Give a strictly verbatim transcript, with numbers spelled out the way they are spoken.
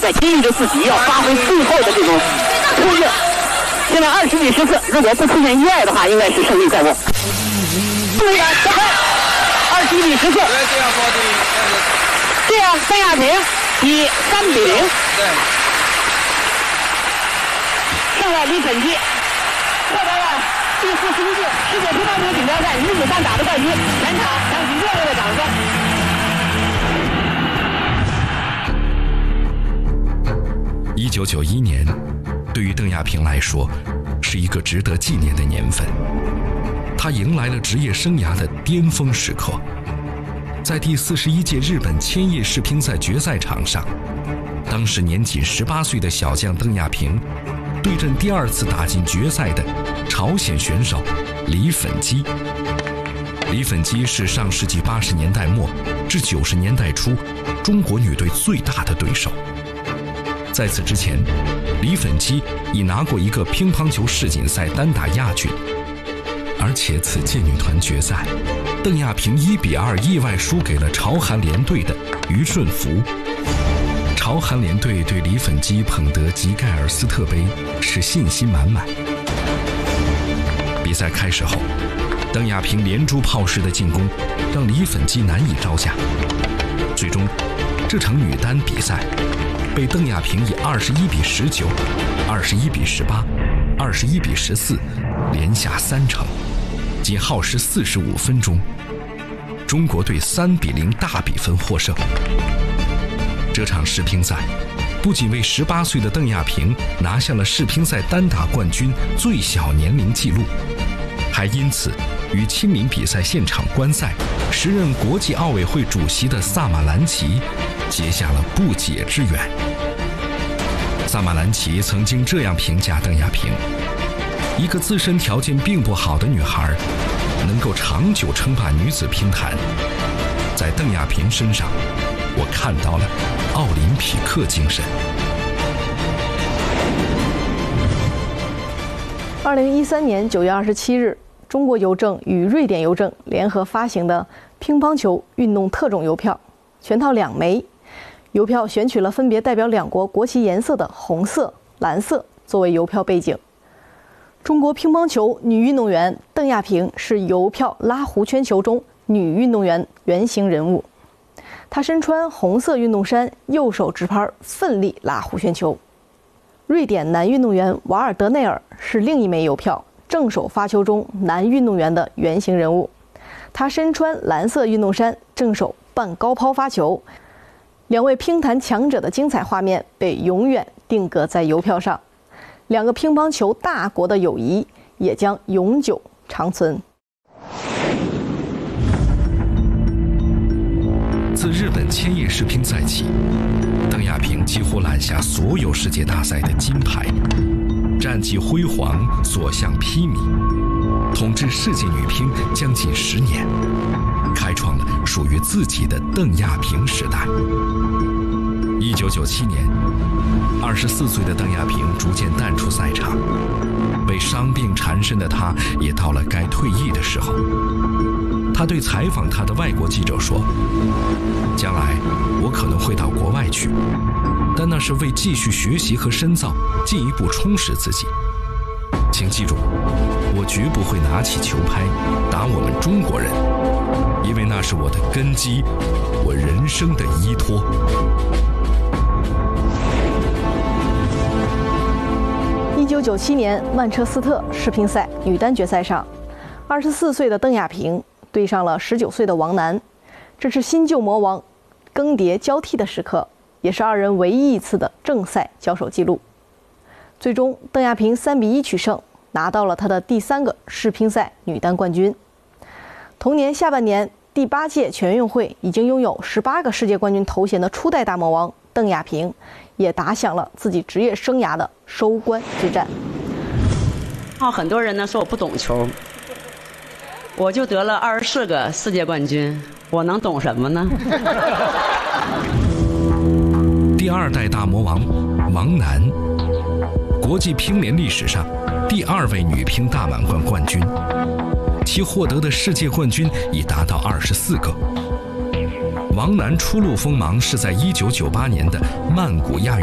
在坚持自己要发挥最后的这种冲劲。现在二十比十四，如果不出现意外的话，应该是胜利在握。注意看，二十一比十四。这样，邓亚萍以三比零。对。上来李粉基获得了第四十一届世界乒乓球锦标赛女子单打的冠军，全场响起热烈的掌声。一九九一年，对于邓亚萍来说，是一个值得纪念的年份。她迎来了职业生涯的巅峰时刻。在第四十一届日本千叶世乒赛决赛场上，当时年仅十八岁的小将邓亚萍对阵第二次打进决赛的朝鲜选手李粉基。李粉基是上世纪八十年代末至九十年代初中国女队最大的对手。在此之前，李粉基已拿过一个乒乓球世锦赛单打亚军，而且此届女团决赛，邓亚萍一比二意外输给了朝韩联队的于顺福。朝韩联队对李粉基捧得吉盖尔斯特杯是信心满满。比赛开始后，邓亚萍连珠炮式的进攻让李粉基难以招架，最终这场女单比赛被邓亚萍以二十一比十九、二十一比十八、二十一比十四连下三城，仅耗时四十五分钟，中国队三比零大比分获胜。这场世乒赛不仅为十八岁的邓亚萍拿下了世乒赛单打冠军最小年龄纪录，还因此与亲临比赛现场观赛、时任国际奥委会主席的萨马兰奇结下了不解之缘。萨马兰奇曾经这样评价邓亚萍：一个自身条件并不好的女孩，能够长久称霸女子乒坛，在邓亚萍身上，我看到了奥林匹克精神。 二零一三年九月二十七日，中国邮政与瑞典邮政联合发行的乒乓球运动特种邮票，全套两枚。邮票选取了分别代表两国国旗颜色的红色、蓝色作为邮票背景。中国乒乓球女运动员邓亚萍是邮票拉弧圈球中女运动员原型人物。她身穿红色运动衫，右手持拍奋力拉弧圈球。瑞典男运动员瓦尔德内尔是另一枚邮票正手发球中男运动员的原型人物。他身穿蓝色运动衫，正手半高抛发球。两位乒坛强者的精彩画面被永远定格在邮票上，两个乒乓球大国的友谊也将永久长存。 自日本千叶世乒赛起，邓亚萍几乎揽下所有世界大赛的金牌，战绩辉煌，所向披靡，统治世界女乒将近十年，开创了属于自己的邓亚萍时代。一九九七年，二十四岁的邓亚萍逐渐淡出赛场，被伤病缠身的她也到了该退役的时候。她对采访她的外国记者说：“将来我可能会到国外去，但那是为继续学习和深造，进一步充实自己。请记住，我绝不会拿起球拍打我们中国人，因为那是我的根基，我人生的依托。” 一九九七年曼彻斯特世乒赛女单决赛上，二十四岁的邓亚萍对上了十九岁的王楠，这是新旧魔王更迭交替的时刻，也是二人唯一一次的正赛交手记录。最终，邓亚萍三比一取胜，拿到了她的第三个世乒赛女单冠军。同年下半年，第八届全运会已经拥有十八个世界冠军头衔的初代大魔王邓亚萍，也打响了自己职业生涯的收官之战。 哦，很多人呢说我不懂球，我就得了二十四个世界冠军，我能懂什么呢？ 第二代大魔王王楠，国际乒联历史上第二位女乒大满贯冠军，其获得的世界冠军已达到二十四个。王楠初露锋芒是在一九九八年的曼谷亚运